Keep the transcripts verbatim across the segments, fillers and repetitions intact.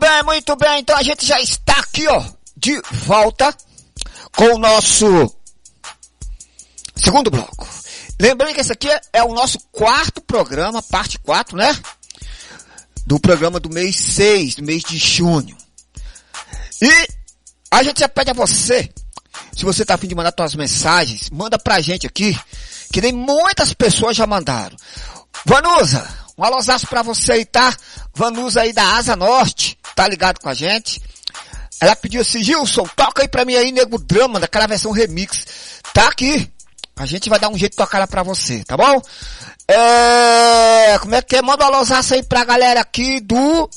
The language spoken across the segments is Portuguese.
bem, muito bem. Então a gente já está aqui, ó, de volta com o nosso segundo bloco. Lembrando que esse aqui é, é o nosso quarto programa, parte quatro, né? Do programa do mês seis, do mês de junho. E a gente já pede a você, se você tá a fim de mandar suas mensagens, manda pra gente aqui, que nem muitas pessoas já mandaram. Vanusa, um alôzaço pra você aí, tá? Vanusa aí da Asa Norte, tá ligado com a gente? Ela pediu assim, Gilson, toca aí pra mim aí, Nego Drama, daquela versão remix. Tá aqui. A gente vai dar um jeito de tocar ela pra você, tá bom? É... Como é que é? Manda um alôzaço aí pra galera aqui do...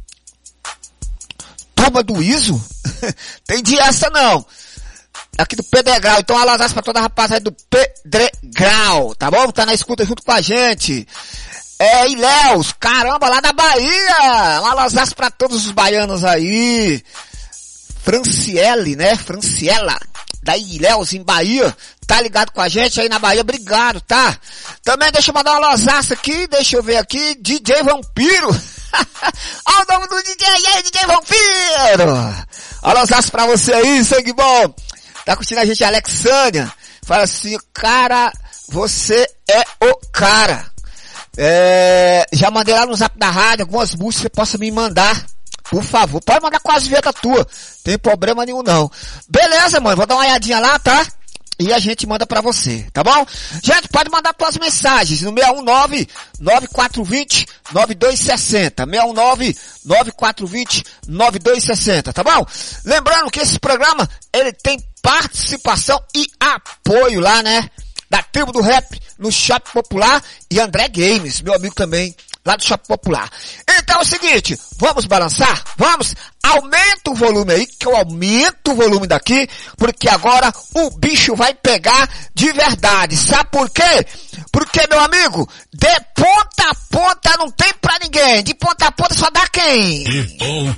Turma do Iso? Tem dia essa não. Aqui do Pedregal. Então, um alôzaço pra toda a rapaziada do Pedregal, tá bom? Tá na escuta junto com a gente. É, Ilhéus, caramba, lá da Bahia. Um alôzaço pra todos os baianos aí. Franciele, né? Franciela, da Ilhéus, em Bahia. Tá ligado com a gente aí na Bahia? Obrigado, tá? Também deixa eu mandar uma alôzaço aqui, deixa eu ver aqui, D J Vampiro. Olha o nome do D J aí, D J Vampiro. Alôzaço pra você aí, sangue bom. Tá curtindo a gente, Alexânia. Fala assim, cara, você é o cara. É, já mandei lá no zap da rádio algumas músicas que você possa me mandar. Por favor, pode mandar com as vinhetas tua. Tem problema nenhum não. Beleza, mano, vou dar uma olhadinha lá, tá? E a gente manda pra você, tá bom? Gente, pode mandar tuas mensagens no seis um nove, nove quatro dois zero, nove dois seis zero. seis um nove, nove quatro dois zero, nove dois seis zero, tá bom? Lembrando que esse programa, ele tem participação e apoio lá, né? Da Tribo do Rap, no Shopping Popular e André Games, meu amigo também, lá do Shopping Popular. Então é o seguinte, vamos balançar? Vamos? Aumenta o volume aí, que eu aumento o volume daqui, porque agora o bicho vai pegar de verdade. Sabe por quê? Porque, meu amigo, de ponta a ponta não tem pra ninguém. De ponta a ponta só dá quem? De ponta